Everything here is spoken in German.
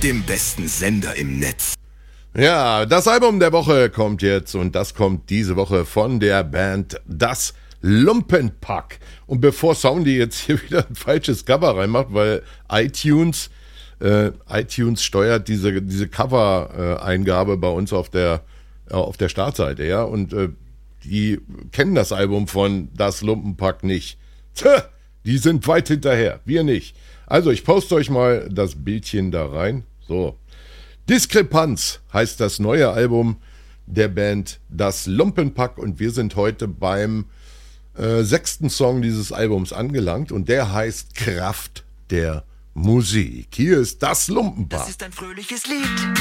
dem besten Sender im Netz. Ja, das Album der Woche kommt jetzt und das kommt diese Woche von der Band Das Lumpenpack. Und bevor Soundy jetzt hier wieder ein falsches Cover reinmacht, weil iTunes steuert diese Cover-Eingabe bei uns auf der Startseite, ja, und die kennen das Album von Das Lumpenpack nicht. Tja, die sind weit hinterher, wir nicht. Also ich poste euch mal das Bildchen da rein. So. Diskrepanz heißt das neue Album der Band Das Lumpenpack und wir sind heute beim 6. Song dieses Albums angelangt und der heißt Kraft der Musik. Hier ist Das Lumpenpack. Das ist ein fröhliches Lied.